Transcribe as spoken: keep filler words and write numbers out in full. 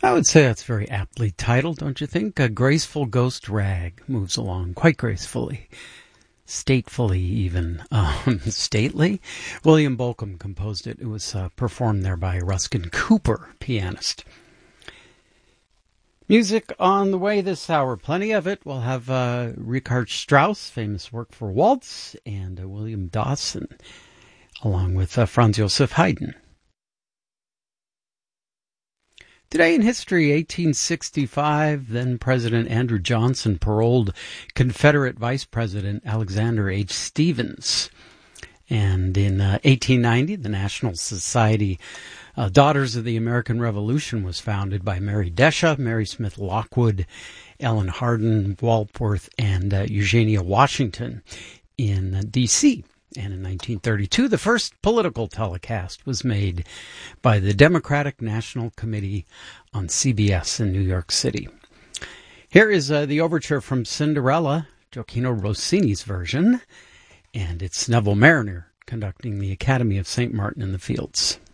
I would say that's very aptly titled, don't you think? A graceful ghost rag moves along quite gracefully, statefully even, um, stately. William Bolcom composed it. It was uh, performed there by Ruskin Cooper, pianist. Music on the way this hour, plenty of it. We'll have uh, Richard Strauss, famous work for waltz, and uh, William Dawson, along with uh, Franz Joseph Haydn. Today in history, eighteen sixty-five, then President Andrew Johnson paroled Confederate Vice President Alexander H. Stephens. And in uh, eighteen ninety, the National Society uh, Daughters of the American Revolution was founded by Mary Desha, Mary Smith Lockwood, Ellen Hardin Walworth, and uh, Eugenia Washington in uh, D C And in nineteen thirty-two, the first political telecast was made by the Democratic National Committee on C B S in New York City. Here is uh, the overture from Cinderella, Gioacchino Rossini's version, and it's Neville Marriner conducting the Academy of Saint Martin in the Fields.